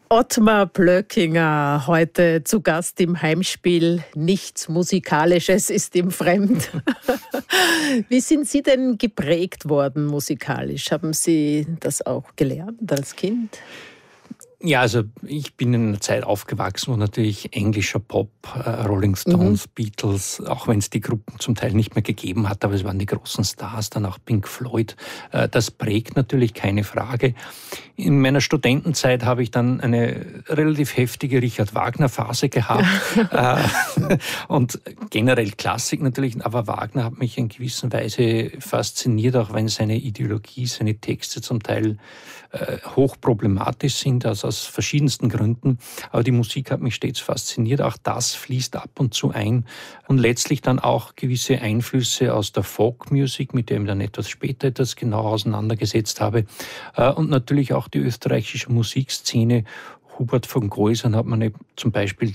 Ottmar Blöckinger, heute zu Gast im Heimspiel. Nichts Musikalisches ist ihm fremd. Wie sind Sie denn geprägt worden musikalisch? Haben Sie das auch gelernt als Kind? Ja, also ich bin in einer Zeit aufgewachsen, wo natürlich englischer Pop, Rolling Stones, Beatles, auch wenn es die Gruppen zum Teil nicht mehr gegeben hat, aber es waren die großen Stars, dann auch Pink Floyd. Das prägt natürlich, keine Frage. In meiner Studentenzeit habe ich dann eine relativ heftige Richard Wagner-Phase gehabt. Und generell Klassik natürlich, aber Wagner hat mich in gewisser Weise fasziniert, auch wenn seine Ideologie, seine Texte zum Teil hochproblematisch sind, also aus verschiedensten Gründen. Aber die Musik hat mich stets fasziniert. Auch das fließt ab und zu ein. Und letztlich dann auch gewisse Einflüsse aus der Folkmusik, mit der ich dann etwas später etwas genauer auseinandergesetzt habe. Und natürlich auch die österreichische Musikszene. Hubert von Geusern hat man zum Beispiel,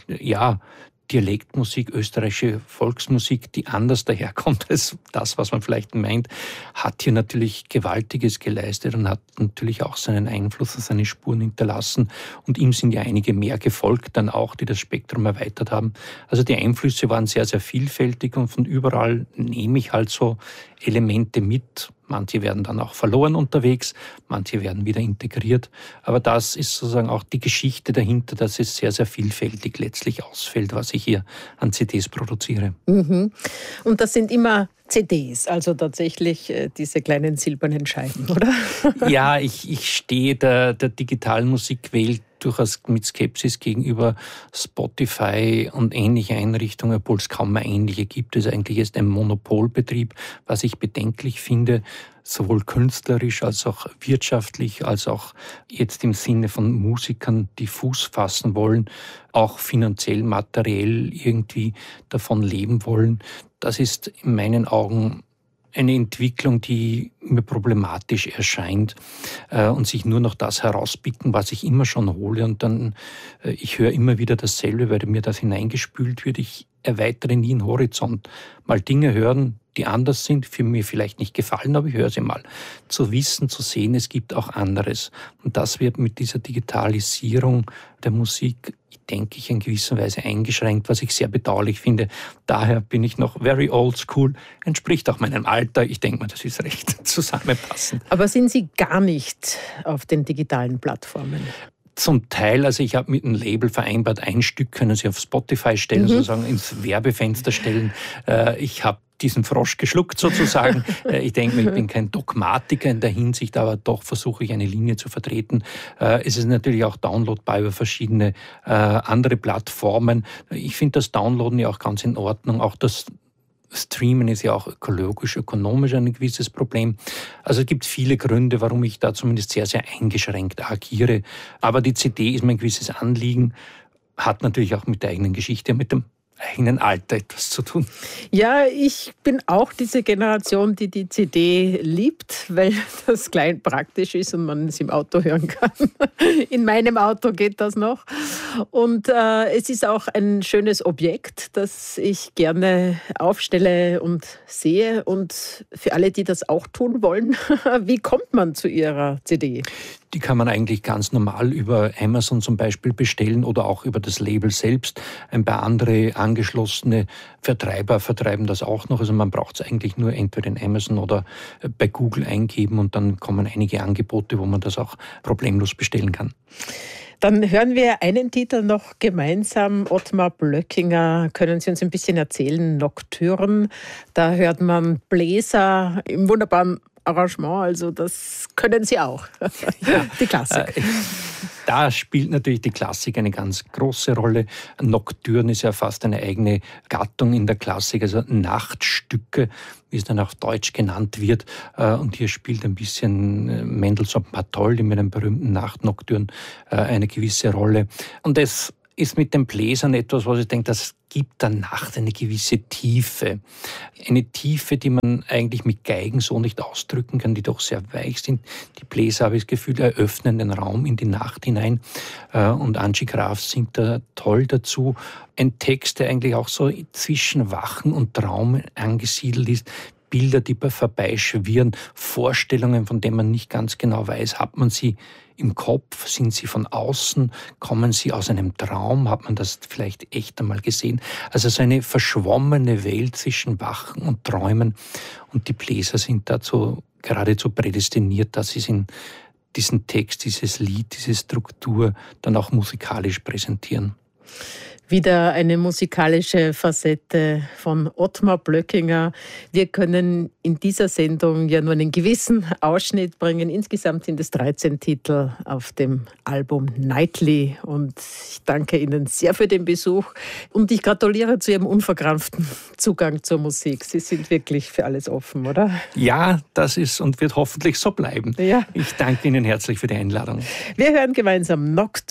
Dialektmusik, österreichische Volksmusik, die anders daherkommt als das, was man vielleicht meint, hat hier natürlich Gewaltiges geleistet und hat natürlich auch seinen Einfluss und seine Spuren hinterlassen. Und ihm sind ja einige mehr gefolgt, dann auch, die das Spektrum erweitert haben. Also die Einflüsse waren sehr, sehr vielfältig und von überall nehme ich halt so Elemente mit. Manche werden dann auch verloren unterwegs, manche werden wieder integriert. Aber das ist sozusagen auch die Geschichte dahinter, dass es sehr, sehr vielfältig letztlich ausfällt, was ich hier an CDs produziere. Mhm. Und das sind immer CDs, also tatsächlich diese kleinen silbernen Scheiben, oder? Ja, ich stehe der digitalen Musikwelt durchaus mit Skepsis gegenüber Spotify und ähnliche Einrichtungen, obwohl es kaum mehr ähnliche gibt. Es eigentlich ist ein Monopolbetrieb, was ich bedenklich finde, sowohl künstlerisch als auch wirtschaftlich, als auch jetzt im Sinne von Musikern, die Fuß fassen wollen, auch finanziell, materiell irgendwie davon leben wollen. Das ist in meinen Augen eine Entwicklung, die mir problematisch erscheint und sich nur noch das herauspicken, was ich immer schon hole. Und dann, ich höre immer wieder dasselbe, weil mir das hineingespült wird. Ich erweitere nie einen Horizont. Mal Dinge hören, die anders sind, für mich vielleicht nicht gefallen, aber ich höre sie mal. Zu wissen, zu sehen, es gibt auch anderes. Und das wird mit dieser Digitalisierung der Musik, denke ich, in gewisser Weise eingeschränkt, was ich sehr bedauerlich finde. Daher bin ich noch very old school, entspricht auch meinem Alter. Ich denke mal, das ist recht zusammenpassend. Aber sind Sie gar nicht auf den digitalen Plattformen? Zum Teil, also ich habe mit einem Label vereinbart, ein Stück können Sie auf Spotify stellen, sozusagen ins Werbefenster stellen. Ich habe diesen Frosch geschluckt sozusagen. Ich denke mir, ich bin kein Dogmatiker in der Hinsicht, aber doch versuche ich eine Linie zu vertreten. Es ist natürlich auch downloadbar über verschiedene andere Plattformen. Ich finde das Downloaden ja auch ganz in Ordnung, auch das Streamen ist ja auch ökologisch, ökonomisch ein gewisses Problem. Also es gibt viele Gründe, warum ich da zumindest sehr, sehr eingeschränkt agiere. Aber die CD ist mir ein gewisses Anliegen, hat natürlich auch mit der eigenen Geschichte, mit dem eigenen Alter etwas zu tun. Ja, ich bin auch diese Generation, die die CD liebt, weil das klein praktisch ist und man es im Auto hören kann. In meinem Auto geht das noch. Und es ist auch ein schönes Objekt, das ich gerne aufstelle und sehe. Und für alle, die das auch tun wollen, wie kommt man zu Ihrer CD? Die kann man eigentlich ganz normal über Amazon zum Beispiel bestellen oder auch über das Label selbst. Ein paar andere angeschlossene Vertreiber vertreiben das auch noch. Also man braucht es eigentlich nur entweder in Amazon oder bei Google eingeben und dann kommen einige Angebote, wo man das auch problemlos bestellen kann. Dann hören wir einen Titel noch gemeinsam. Ottmar Blöckinger, können Sie uns ein bisschen erzählen? Nocturne, da hört man Bläser im wunderbaren Arrangement, also das können Sie auch. Ja, die Klassik. Da spielt natürlich die Klassik eine ganz große Rolle. Nocturne ist ja fast eine eigene Gattung in der Klassik, also Nachtstücke, wie es dann auf Deutsch genannt wird. Und hier spielt ein bisschen Mendelssohn Bartholdy mit einem berühmten Nachtnocturne eine gewisse Rolle. Und es ist mit den Bläsern etwas, was ich denke, das gibt der Nacht eine gewisse Tiefe. Eine Tiefe, die man eigentlich mit Geigen so nicht ausdrücken kann, die doch sehr weich sind. Die Bläser, habe ich das Gefühl, eröffnen den Raum in die Nacht hinein. Und Angie Graf singt da toll dazu. Ein Text, der eigentlich auch so zwischen Wachen und Traum angesiedelt ist, Bilder, die vorbeischwirren, Vorstellungen, von denen man nicht ganz genau weiß, hat man sie im Kopf, sind sie von außen, kommen sie aus einem Traum, hat man das vielleicht echt einmal gesehen? Also so eine verschwommene Welt zwischen Wachen und Träumen, und die Bläser sind dazu geradezu prädestiniert, dass sie diesen Text, dieses Lied, diese Struktur dann auch musikalisch präsentieren. Wieder eine musikalische Facette von Ottmar Blöckinger. Wir können in dieser Sendung ja nur einen gewissen Ausschnitt bringen. Insgesamt sind es 13 Titel auf dem Album Nightly. Und ich danke Ihnen sehr für den Besuch. Und ich gratuliere zu Ihrem unverkrampften Zugang zur Musik. Sie sind wirklich für alles offen, oder? Ja, das ist und wird hoffentlich so bleiben. Ja. Ich danke Ihnen herzlich für die Einladung. Wir hören gemeinsam Nocturne